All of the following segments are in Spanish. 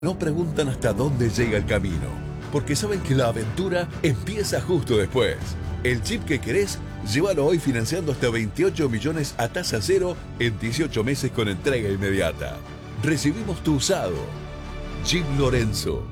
No preguntan hasta dónde llega el camino, porque saben que la aventura empieza justo después. El chip que querés, llévalo hoy financiando hasta 28 millones a tasa cero en 18 meses con entrega inmediata. Recibimos tu usado. Jeep Lorenzo.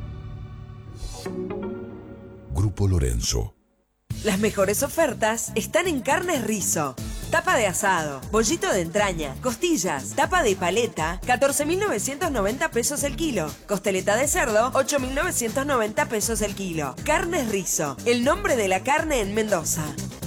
Grupo Lorenzo. Las mejores ofertas están en Carnes Rizo. Tapa de asado, bollito de entraña, costillas, tapa de paleta, 14.990 pesos el kilo. Costeleta de cerdo, 8.990 pesos el kilo. Carnes Rizo, el nombre de la carne en Mendoza.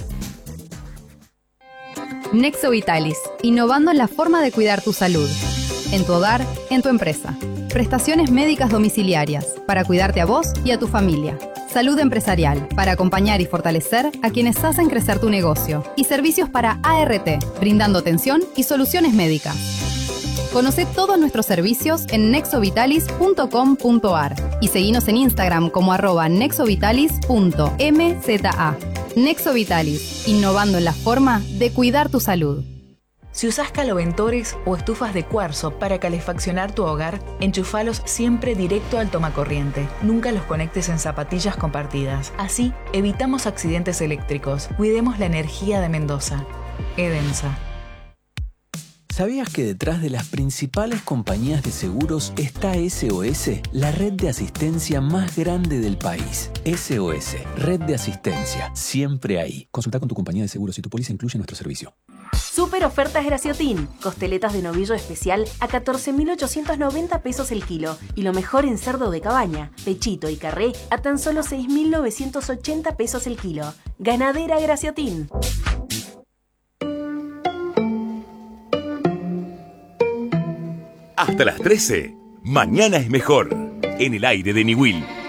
Nexo Vitalis, innovando en la forma de cuidar tu salud. En tu hogar, en tu empresa. Prestaciones médicas domiciliarias, para cuidarte a vos y a tu familia. Salud empresarial, para acompañar y fortalecer a quienes hacen crecer tu negocio. Y servicios para ART, brindando atención y soluciones médicas. Conoce todos nuestros servicios en nexovitalis.com.ar y seguinos en Instagram como @nexovitalis.mza. Nexo Vitalis, innovando en la forma de cuidar tu salud. Si usás caloventores o estufas de cuarzo para calefaccionar tu hogar, enchufalos siempre directo al tomacorriente. Nunca los conectes en zapatillas compartidas. Así, evitamos accidentes eléctricos. Cuidemos la energía de Mendoza. Edensa. ¿Sabías que detrás de las principales compañías de seguros está SOS, la red de asistencia más grande del país? SOS, red de asistencia, siempre ahí. Consulta con tu compañía de seguros si tu póliza incluye nuestro servicio. Super ofertas Graciotin. Costeletas de novillo especial a 14.890 pesos el kilo. Y lo mejor en cerdo de cabaña, pechito y carré a tan solo 6.980 pesos el kilo. Ganadera Graciotin. Hasta las 13. Mañana es mejor. En el aire de Niwil.